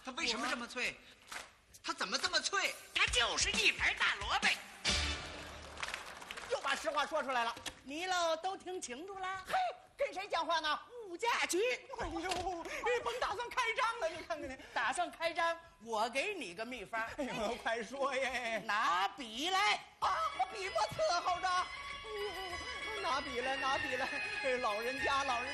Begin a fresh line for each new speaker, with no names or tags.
它为什么这么脆？它怎么这么脆？
它就是一盘大萝卜。
又把实话说出来了。
你喽都听清楚了？
嘿，跟谁讲话呢？
物价局。
哎呦，甭打算开张了，你看看你。
打算开张，我给你个秘方。
哎呦，快说耶！
拿笔来
啊，笔墨伺候着。拿笔来，拿笔来。老人家